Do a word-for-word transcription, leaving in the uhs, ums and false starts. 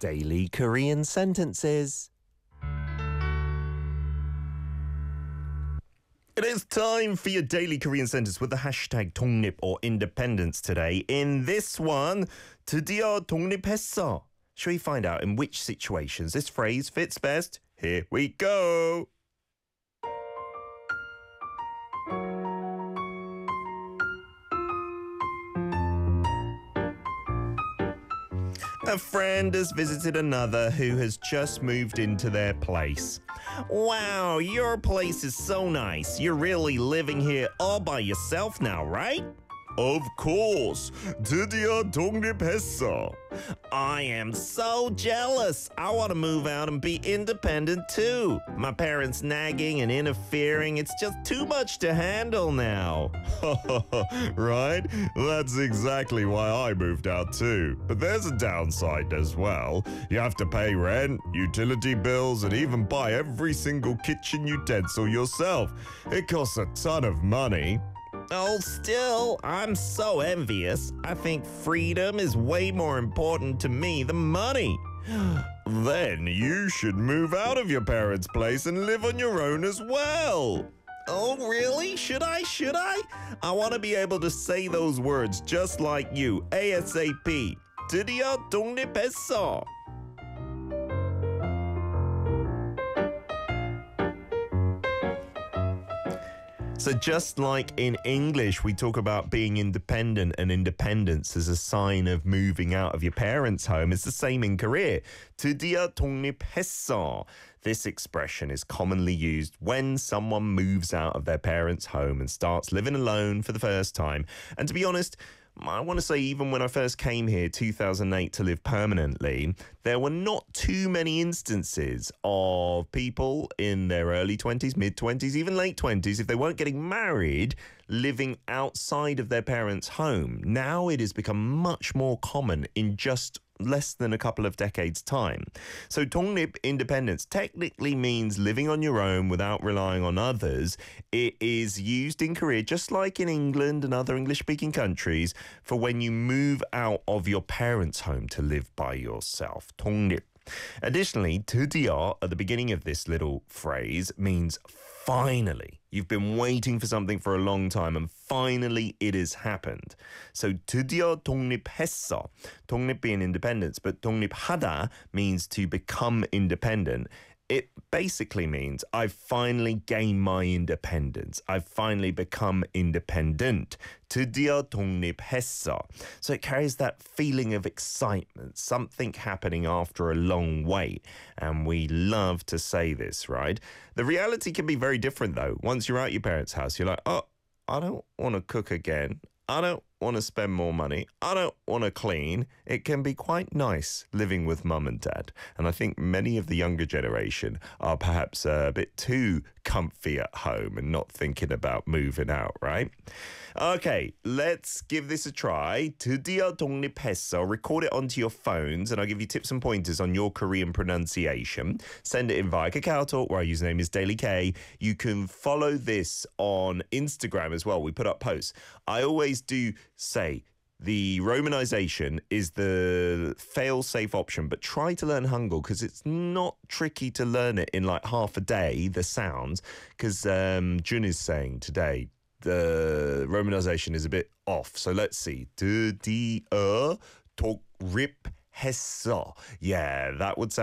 Daily Korean Sentences. It is time for your daily Korean sentence with the hashtag 독립 or independence today. In this one, 드디어 독립했어. Shall we find out in which situations this phrase fits best? Here we go. A friend has visited another who has just moved into their place. Wow, your place is so nice. You're really living here all by yourself now, right? Of course. 드디어 독립했어. I am so jealous. I want to move out and be independent too. My parents nagging and interfering. It's just too much to handle now. Right? That's exactly why I moved out too. But there's a downside as well. You have to pay rent, utility bills, and even buy every single kitchen utensil yourself. It costs a ton of money. Oh, still, I'm so envious. I think freedom is way more important to me than money. Then you should move out of your parents' place and live on your own as well. Oh, really? Should I? Should I? I want to be able to say those words just like you, ASAP. 드디어 독립했어. So just like in English, we talk about being independent and independence as a sign of moving out of your parents' home. It's the same in Korea. 드디어 독립했어. This expression is commonly used when someone moves out of their parents' home and starts living alone for the first time. And to be honest, I want to say even when I first came here, two thousand eight, to live permanently, there were not too many instances of people in their early twenties, mid-twenties, even late twenties, if they weren't getting married, living outside of their parents' home. Now it has become much more common in just less than a couple of decades' time. So 독립, independence, technically means living on your own without relying on others. It is used in Korea, just like in England and other English-speaking countries, for when you move out of your parents' home to live by yourself. 독립. Additionally, 드디어 at the beginning of this little phrase means finally. You've been waiting for something for a long time and finally it has happened. So 드디어 독립했어. 독립 being independence, but 독립하다 means to become independent. It basically means I've finally gained my independence. I've finally become independent. 드디어 독립했어. So it carries that feeling of excitement, something happening after a long wait. And we love to say this, right? The reality can be very different though. Once you're at your parents' house, you're like, oh, I don't want to cook again. I don't want to spend more money. I don't want to clean. It can be quite nice living with mum and dad. And I think many of the younger generation are perhaps a bit too comfy at home and not thinking about moving out, right? Okay, let's give this a try. 드디어 독립했어. Record it onto your phones and I'll give you tips and pointers on your Korean pronunciation. Send it in via KakaoTalk, where our username is Daily K. You can follow this on Instagram as well. We put up posts. I always do say the romanization is the fail-safe option, but try to learn Hangul because it's not tricky to learn it in like half a day, the sounds, because um, Jun is saying today the romanization is a bit off. So let's see. 드디어 독립했어. Yeah, that would sound